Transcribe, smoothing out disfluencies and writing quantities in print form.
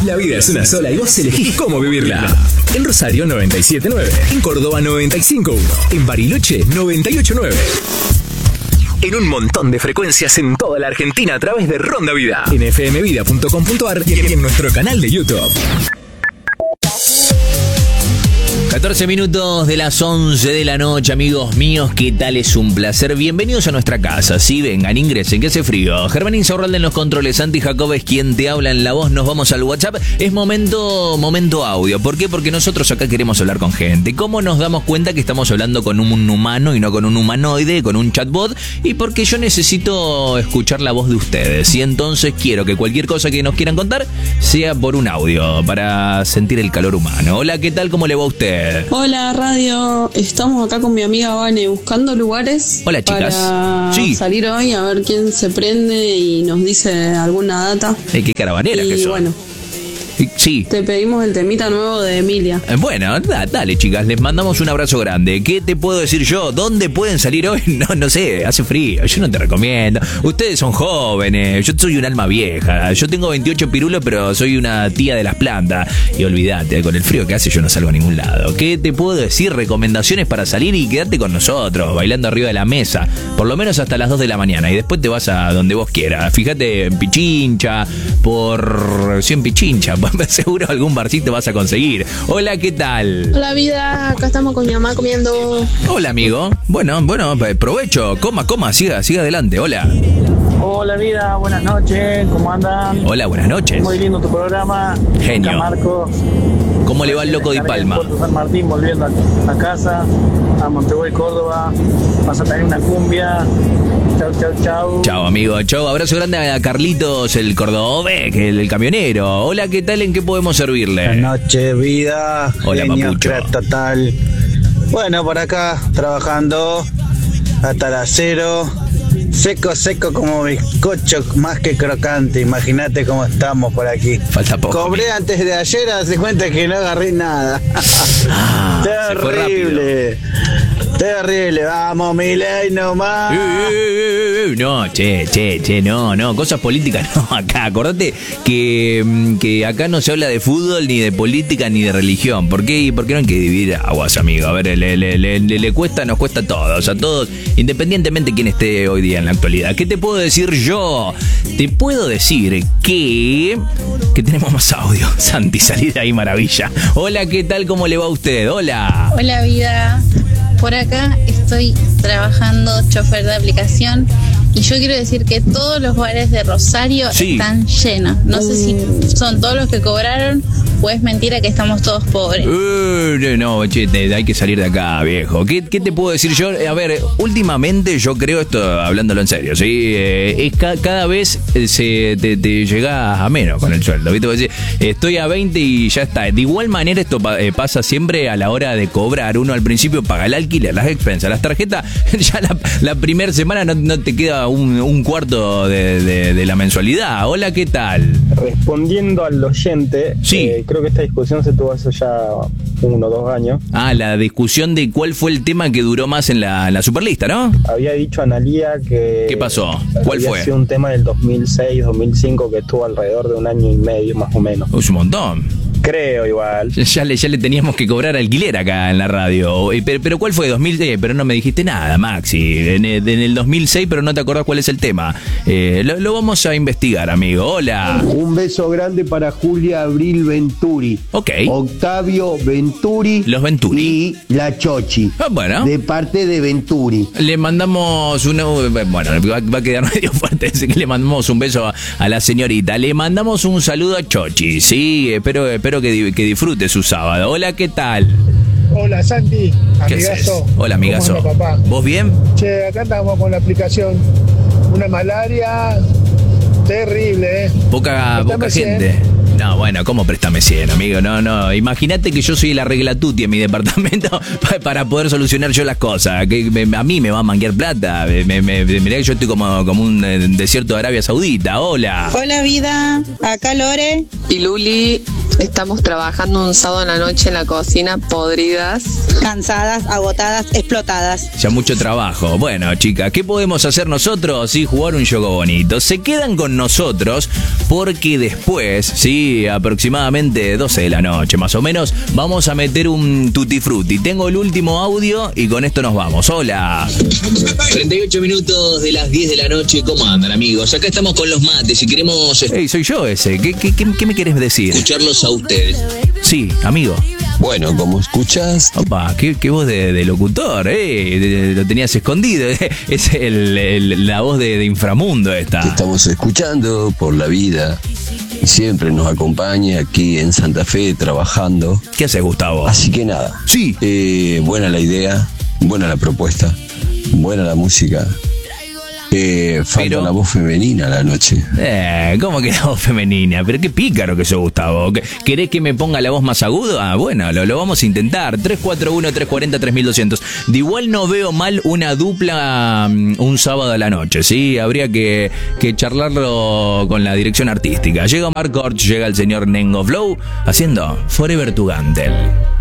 La vida es una sola y vos elegís cómo vivirla. En Rosario 97.9, en Córdoba 95.1, en Bariloche 98.9. En un montón de frecuencias en toda la Argentina a través de Ronda Vida, en fmvida.com.ar y en nuestro canal de YouTube. 14 minutos de las 11 de la noche, amigos míos, ¿qué tal? Es un placer. Bienvenidos a nuestra casa. Sí, vengan, ingresen, que hace frío. Germán Insaurralde en los controles, Santi Jacob es quien te habla en la voz. Nos vamos al WhatsApp. Es momento audio. ¿Por qué? Porque nosotros acá queremos hablar con gente. ¿Cómo nos damos cuenta que estamos hablando con un humano y no con un humanoide, con un chatbot? Y porque yo necesito escuchar la voz de ustedes. Y entonces quiero que cualquier cosa que nos quieran contar sea por un audio, para sentir el calor humano. Hola, ¿qué tal? ¿Cómo le va a usted? Hola radio, estamos acá con mi amiga Vane buscando lugares. Hola, chicas. Para salir hoy a ver quién se prende y nos dice alguna data. Qué caravanera que son. Bueno, sí. Te pedimos el temita nuevo de Emilia. Bueno, dale, chicas, les mandamos un abrazo grande. ¿Qué te puedo decir yo? ¿Dónde pueden salir hoy? No sé, hace frío, yo no te recomiendo. Ustedes son jóvenes, yo soy un alma vieja. Yo tengo 28 pirulos, pero soy una tía de las plantas. Y olvídate, con el frío que hace yo no salgo a ningún lado. ¿Qué te puedo decir? Recomendaciones para salir y quedarte con nosotros, bailando arriba de la mesa, por lo menos hasta las 2 de la mañana. Y después te vas a donde vos quieras. Fíjate en Pichincha, en Pichincha, seguro algún barcito vas a conseguir. Hola, ¿qué tal? Hola, vida, acá estamos con mi mamá comiendo. Hola, amigo. Bueno, provecho, coma, siga adelante. Hola. Hola, vida, buenas noches, ¿cómo andan? Hola, buenas noches. Muy lindo tu programa. Genio. Acá Marco. ¿Cómo le va el loco de Palma? Puerto San Martín, volviendo a casa, a Montevideo, Córdoba. Vas a tener una cumbia. Chau. Chau, amigo. Chau. Abrazo grande a Carlitos, el cordobés, el camionero. Hola, ¿qué tal? ¿En qué podemos servirle? Buenas noches, vida. Hola, genio, papucho. crack total. Bueno, por acá, trabajando hasta las 0. Seco como bizcocho, más que crocante. Imagínate cómo estamos por aquí. Falta poco. Cobré antes de ayer, hace cuenta que no agarré nada. Terrible. Terrible, vamos, Milei nomás. No, no, cosas políticas no, acá. Acordate que acá no se habla de fútbol, ni de política, ni de religión. ¿Por qué no hay que dividir aguas, amigo? A ver, le cuesta, nos cuesta a todos, independientemente de quién esté hoy día en la actualidad. ¿Qué te puedo decir yo? Te puedo decir que tenemos más audio. Santi, salí de ahí, maravilla. Hola, ¿qué tal? ¿Cómo le va a usted? Hola. Hola, vida. Por acá estoy trabajando chofer de aplicación y yo quiero decir que todos los bares de Rosario están llenos. No sé si son todos los que cobraron o es mentira que estamos todos pobres. No, hay que salir de acá, viejo. ¿Qué te puedo decir yo? A ver, últimamente yo creo esto, hablándolo en serio, ¿sí? Cada vez te llega a menos con el sueldo, ¿viste? Decir, estoy a 20 y ya está. De igual manera esto pasa siempre a la hora de cobrar. Uno al principio paga el alquiler, las expensas, las tarjetas. Ya la primera semana no te queda un cuarto de la mensualidad. Hola, ¿qué tal? Respondiendo al oyente, creo que esta discusión se tuvo hace ya 1 o 2 años. La discusión de cuál fue el tema que duró más en la Superlista, ¿no? Había dicho Analía que... ¿Qué pasó? ¿Cuál fue? Había sido un tema del 2006, 2005 que estuvo alrededor de 1 año y medio más o menos. Es un montón. Creo igual. Ya le teníamos que cobrar alquiler acá en la radio. Pero ¿cuál fue? 2006, pero no me dijiste nada, Maxi. En el 2006, pero no te acordás cuál es el tema. Lo vamos a investigar, amigo. Hola. Un beso grande para Julia Abril Venturi. Ok. Octavio Venturi. Los Venturi. Y la Chochi. Bueno. De parte de Venturi. Le mandamos bueno, va a quedar medio fuerte, así que le mandamos un beso a la señorita. Le mandamos un saludo a Chochi, sí. Espero que disfrute su sábado. Hola, ¿qué tal? Hola, Santi, amigazo. Hola, amigazo. ¿Cómo anda, papá? ¿Vos bien? Che, acá estamos con la aplicación. Una malaria terrible, Poca gente. No, bueno, ¿cómo préstame 100, amigo? No. Imagínate que yo soy el arreglatuti en mi departamento para poder solucionar yo las cosas. Que a mí me va a manguear plata. Mirá que yo estoy como un desierto de Arabia Saudita. Hola. Hola, vida. Acá Lore. Y Luli. Estamos trabajando un sábado en la noche en la cocina, podridas, cansadas, agotadas, explotadas. Ya mucho trabajo. Bueno, chicas, ¿qué podemos hacer nosotros? Sí, jugar un juego bonito. Se quedan con nosotros porque después, sí, aproximadamente 12 de la noche, más o menos, vamos a meter un tutti frutti. Tengo el último audio y con esto nos vamos. Hola. 38 minutos de las 10 de la noche. ¿Cómo andan, amigos? Acá estamos con los mates y queremos... Hey, soy yo ese. ¿Qué me querés decir? Escucharlos a ustedes. Sí, amigo. Bueno, como escuchas... Opa, qué voz de locutor, lo tenías escondido. Es la voz de Inframundo esta. Te estamos escuchando por la vida. Siempre nos acompaña aquí en Santa Fe trabajando. ¿Qué haces, Gustavo? Así que nada. Sí. Buena la idea, buena la propuesta, buena la música. Falta la voz femenina a la noche. ¿Cómo que la voz femenina? Pero qué pícaro que sos, Gustavo. ¿Querés que me ponga la voz más aguda? Bueno, lo vamos a intentar. 341-340-3200. De igual no veo mal una dupla un sábado a la noche, ¿sí? Habría que charlarlo con la dirección artística. Llega Mark Orch, llega el señor Nengo Flow haciendo Forever to Gandel.